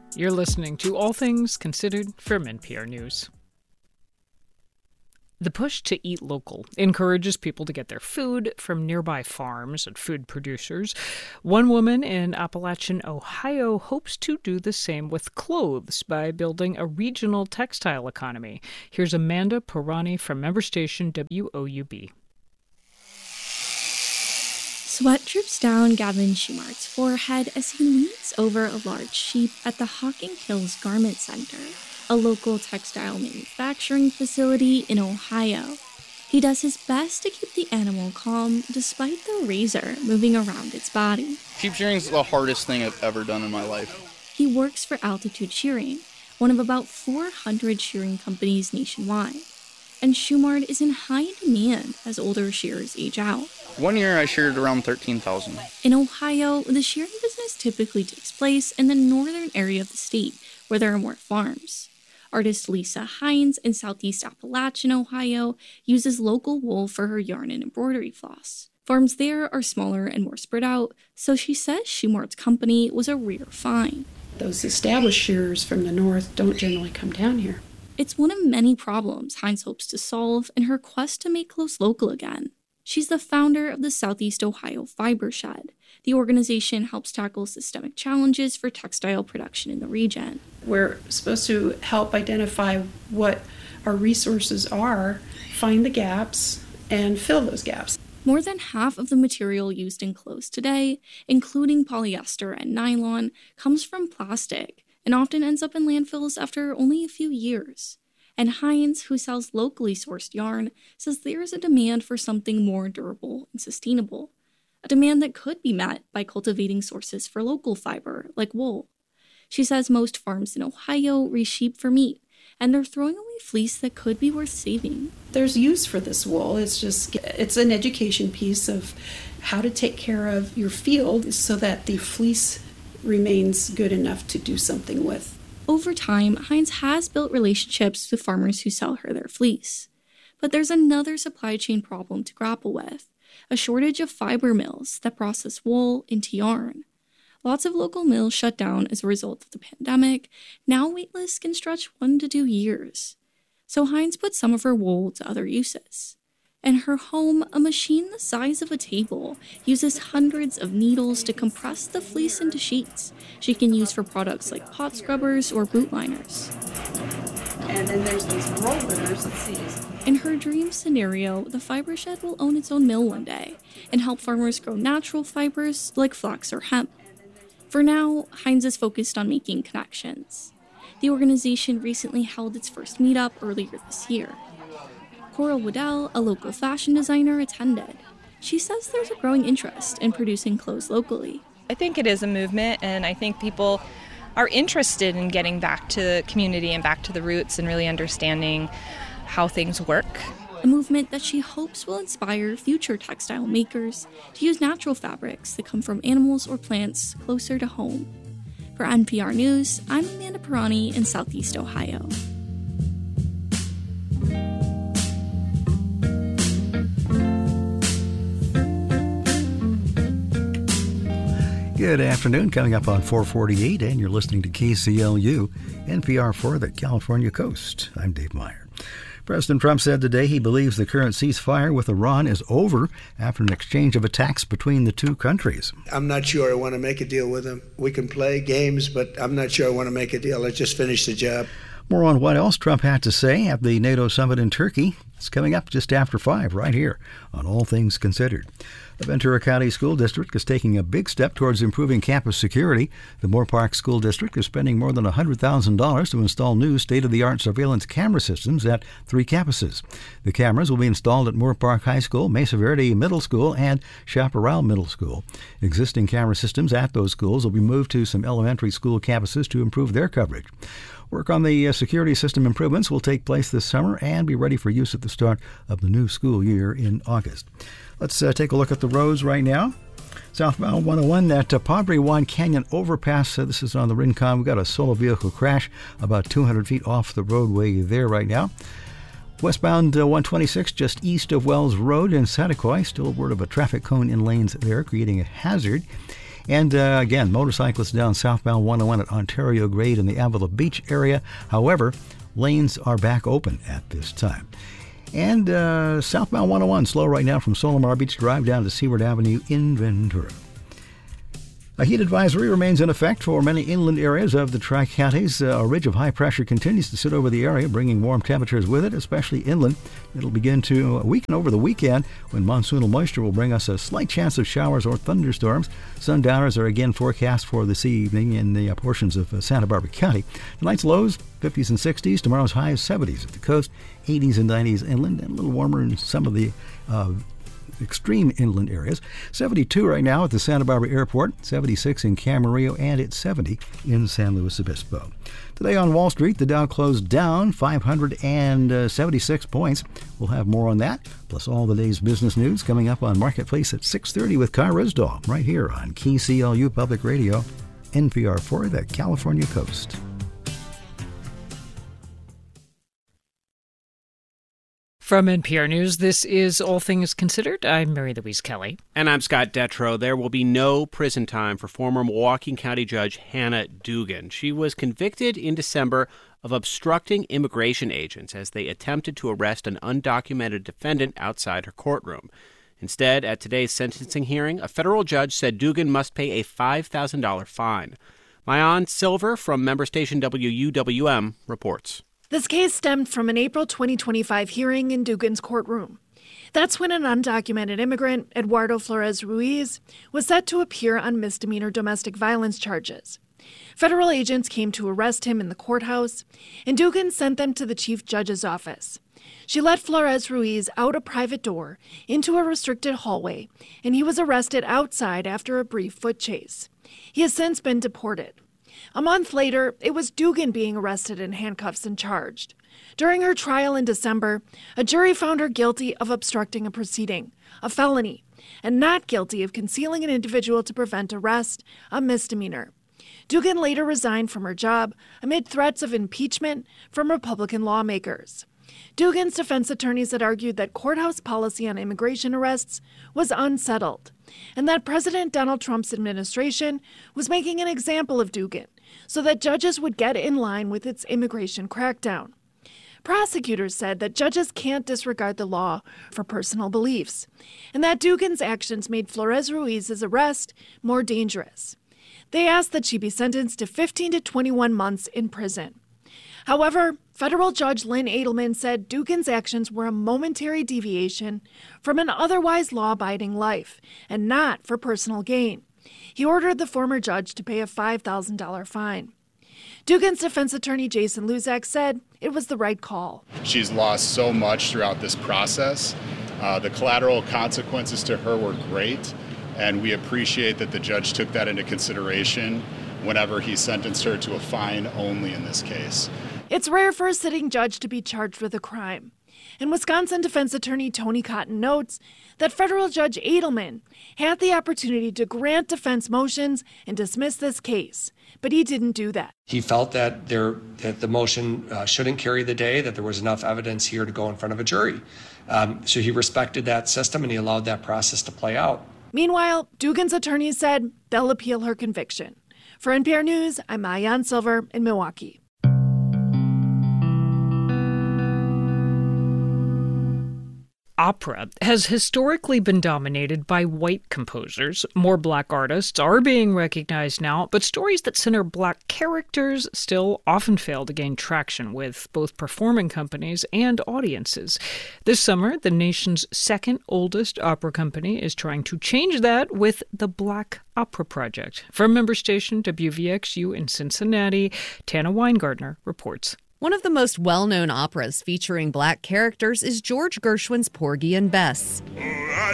You're listening to All Things Considered from NPR News. The push to eat local encourages people to get their food from nearby farms and food producers. One woman in Appalachian, Ohio, hopes to do the same with clothes by building a regional textile economy. Here's Amanda Pirani from member station WOUB. Sweat drips down Gavin Schumart's forehead as he leans over a large sheep at the Hocking Hills Garment Center, a local textile manufacturing facility in Ohio. He does his best to keep the animal calm despite the razor moving around its body. Sheep shearing is the hardest thing I've ever done in my life. He works for Altitude Shearing, one of about 400 shearing companies nationwide. And Schumart is in high demand as older shearers age out. 1 year I sheared around 13,000. In Ohio, the shearing business typically takes place in the northern area of the state, where there are more farms. Artist Lisa Hines in southeast Appalachian, Ohio, uses local wool for her yarn and embroidery floss. Farms there are smaller and more spread out, so she says Schumart's company was a rare find. Those established shearers from the north don't generally come down here. It's one of many problems Hines hopes to solve in her quest to make clothes local again. She's the founder of the Southeast Ohio Fiber Shed. The organization helps tackle systemic challenges for textile production in the region. We're supposed to help identify what our resources are, find the gaps, and fill those gaps. More than half of the material used in clothes today, including polyester and nylon, comes from plastic and often ends up in landfills after only a few years. And Hines, who sells locally sourced yarn, says there is a demand for something more durable and sustainable, a demand that could be met by cultivating sources for local fiber, like wool. She says most farms in Ohio raise sheep for meat, and they're throwing away fleece that could be worth saving. There's use for this wool. It's an education piece of how to take care of your field so that the fleece remains good enough to do something with. Over time, Hines has built relationships with farmers who sell her their fleece. But there's another supply chain problem to grapple with, a shortage of fiber mills that process wool into yarn. Lots of local mills shut down as a result of the pandemic. Now wait lists can stretch 1 to 2 years. So Hines put some of her wool to other uses. In her home, a machine the size of a table uses hundreds of needles to compress the fleece into sheets she can use for products like pot scrubbers or boot liners. And then there's these rollers. Let's see. In her dream scenario, the fiber shed will own its own mill one day and help farmers grow natural fibers like flax or hemp. For now, Hines is focused on making connections. The organization recently held its first meetup earlier this year. Cora Waddell, a local fashion designer, attended. She says there's a growing interest in producing clothes locally. I think it is a movement, and I think people are interested in getting back to the community and back to the roots and really understanding how things work. A movement that she hopes will inspire future textile makers to use natural fabrics that come from animals or plants closer to home. For NPR News, I'm Amanda Pirani in Southeast Ohio. Good afternoon, coming up on 448, and you're listening to KCLU, NPR for the California Coast. I'm Dave Meyer. President Trump said today he believes the current ceasefire with Iran is over after an exchange of attacks between the two countries. I'm not sure I want to make a deal with him. We can play games, but I'm not sure I want to make a deal. Let's just finish the job. More on what else Trump had to say at the NATO summit in Turkey. It's coming up just after 5 right here on All Things Considered. The Ventura County School District is taking a big step towards improving campus security. The Moorpark School District is spending more than $100,000 to install new state-of-the-art surveillance camera systems at 3 campuses. The cameras will be installed at Moorpark High School, Mesa Verde Middle School, and Chaparral Middle School. Existing camera systems at those schools will be moved to some elementary school campuses to improve their coverage. Work on the security system improvements will take place this summer and be ready for use at the start of the new school year in August. Let's take a look at the roads right now. Southbound 101 at Padre Juan Canyon Overpass. This is on the Rincon. We've got a solo vehicle crash about 200 feet off the roadway there right now. Westbound 126 just east of Wells Road in Saticoy. Still word of a traffic cone in lanes there, creating a hazard. And again, motorcyclists down southbound 101 at Ontario Grade in the Avila Beach area. However, lanes are back open at this time. And southbound 101 slow right now from Solomar Beach Drive down to Seward Avenue in Ventura. A heat advisory remains in effect for many inland areas of the Tri-Counties. A ridge of high pressure continues to sit over the area, bringing warm temperatures with it, especially inland. It'll begin to weaken over the weekend when monsoonal moisture will bring us a slight chance of showers or thunderstorms. Sundowners are again forecast for this evening in the portions of Santa Barbara County. Tonight's lows, 50s and 60s. Tomorrow's highs, 70s at the coast, 80s and 90s inland, and a little warmer in some of the extreme inland areas. 72 right now at the Santa Barbara Airport, 76 in Camarillo, and it's 70 in San Luis Obispo. Today on Wall Street, the Dow closed down 576 points. We'll have more on that, plus all the day's business news coming up on Marketplace at 6:30 with Kai Risdahl, right here on KCLU Public Radio, NPR for the California Coast. From NPR News, this is All Things Considered. I'm Mary Louise Kelly. And I'm Scott Detrow. There will be no prison time for former Milwaukee County Judge Hannah Dugan. She was convicted in December of obstructing immigration agents as they attempted to arrest an undocumented defendant outside her courtroom. Instead, at today's sentencing hearing, a federal judge said Dugan must pay a $5,000 fine. Maayan Silver from member station WUWM reports. This case stemmed from an April 2025 hearing in Dugan's courtroom. That's when an undocumented immigrant, Eduardo Flores Ruiz, was set to appear on misdemeanor domestic violence charges. Federal agents came to arrest him in the courthouse, and Dugan sent them to the chief judge's office. She let Flores Ruiz out a private door into a restricted hallway, and he was arrested outside after a brief foot chase. He has since been deported. A month later, it was Dugan being arrested in handcuffs and charged. During her trial in December, a jury found her guilty of obstructing a proceeding, a felony, and not guilty of concealing an individual to prevent arrest, a misdemeanor. Dugan later resigned from her job amid threats of impeachment from Republican lawmakers. Dugan's defense attorneys had argued that courthouse policy on immigration arrests was unsettled, and that President Donald Trump's administration was making an example of Dugan so that judges would get in line with its immigration crackdown. Prosecutors said that judges can't disregard the law for personal beliefs, and that Dugan's actions made Flores Ruiz's arrest more dangerous. They asked that she be sentenced to 15 to 21 months in prison. However, federal judge Lynn Edelman said Dugan's actions were a momentary deviation from an otherwise law-abiding life and not for personal gain. He ordered the former judge to pay a $5,000 fine. Dugan's defense attorney Jason Luzak said it was the right call. She's lost so much throughout this process. The collateral consequences to her were great, and we appreciate that the judge took that into consideration whenever he sentenced her to a fine only in this case. It's rare for a sitting judge to be charged with a crime. And Wisconsin defense attorney Tony Cotton notes that federal judge Edelman had the opportunity to grant defense motions and dismiss this case, but he didn't do that. He felt that the motion shouldn't carry the day, that there was enough evidence here to go in front of a jury. So he respected that system and he allowed that process to play out. Meanwhile, Dugan's attorneys said they'll appeal her conviction. For NPR News, I'm Maayan Silver in Milwaukee. Opera has historically been dominated by white composers. More black artists are being recognized now, but stories that center black characters still often fail to gain traction with both performing companies and audiences. This summer, the nation's second oldest opera company is trying to change that with the Black Opera Project. From member station WVXU in Cincinnati, Tana Weingartner reports. One of the most well-known operas featuring black characters is George Gershwin's Porgy and Bess.